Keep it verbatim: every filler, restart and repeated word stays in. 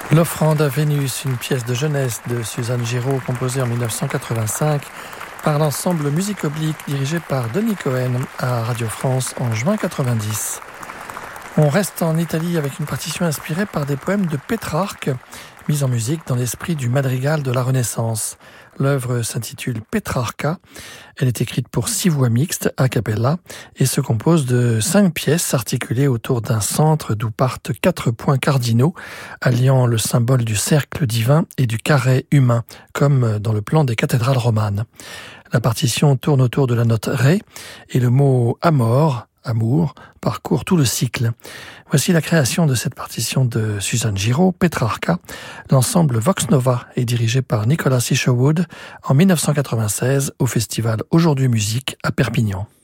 L'Offrande à Vénus, une pièce de jeunesse de Suzanne Giraud, composée en mille neuf cent quatre-vingt-cinq par l'ensemble Musique Oblique, dirigé par Denis Cohen à Radio France en juin quatre-vingt-dix. On reste en Italie avec une partition inspirée par des poèmes de Pétrarque, mise en musique dans l'esprit du madrigal de la Renaissance. L'œuvre s'intitule Petrarca. Elle est écrite pour six voix mixtes a cappella et se compose de cinq pièces articulées autour d'un centre d'où partent quatre points cardinaux, alliant le symbole du cercle divin et du carré humain, comme dans le plan des cathédrales romanes. La partition tourne autour de la note Ré et le mot amor, amour, parcourt tout le cycle. Voici la création de cette partition de Suzanne Giraud, Petrarca. L'ensemble Vox Nova est dirigé par Nicholas Isherwood en mille neuf cent quatre-vingt-seize au festival Aujourd'hui Musique à Perpignan.